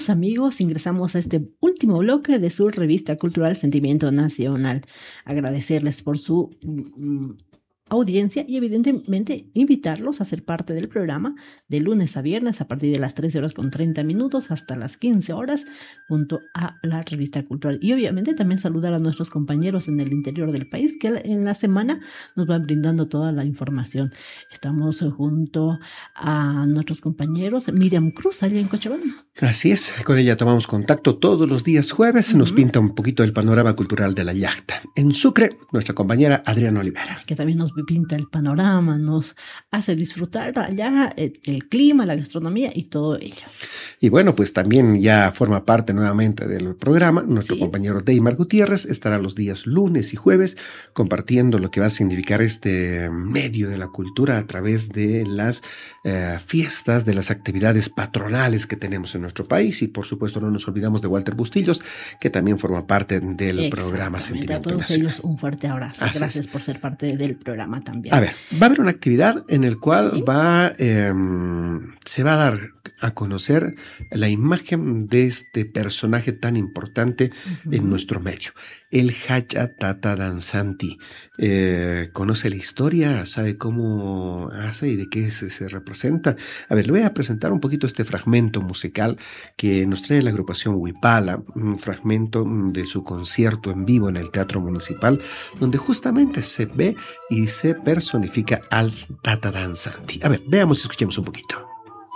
queridos amigos, ingresamos a este último bloque de su revista cultural Sentimiento Nacional. Agradecerles por su audiencia y evidentemente invitarlos a ser parte del programa de lunes a viernes a partir de las 13:30 hasta las 15 horas junto a la revista cultural. Y obviamente también saludar a nuestros compañeros en el interior del país que en la semana nos van brindando toda la información. Estamos junto a nuestros compañeros Miriam Cruz allá en Cochabamba. Así es, con ella tomamos contacto todos los días jueves, nos pinta un poquito el panorama cultural de la Yacta. En Sucre, nuestra compañera Adriana Olivera. Que también nos pinta el panorama, nos hace disfrutar allá el clima, la gastronomía y todo ello. Y bueno, pues también ya forma parte nuevamente del programa. Nuestro compañero Deymar Gutiérrez estará los días lunes y jueves compartiendo lo que va a significar este medio de la cultura a través de las fiestas, de las actividades patronales que tenemos en nuestro país. Y por supuesto no nos olvidamos de Walter Bustillos, que también forma parte del programa Sentimiento Nacional. A todos ellos un fuerte abrazo. Gracias por ser parte del programa también. A ver, va a haber una actividad en la cual se va a dar a conocer la imagen de este personaje tan importante en nuestro medio, el Hacha Tata Danzanti. ¿Conoce la historia? ¿Sabe cómo hace y de qué se representa? A ver, le voy a presentar un poquito este fragmento musical que nos trae la agrupación Huipala, un fragmento de su concierto en vivo en el Teatro Municipal, donde justamente se ve y se personifica al Tata Danzanti. A ver, veamos y escuchemos un poquito.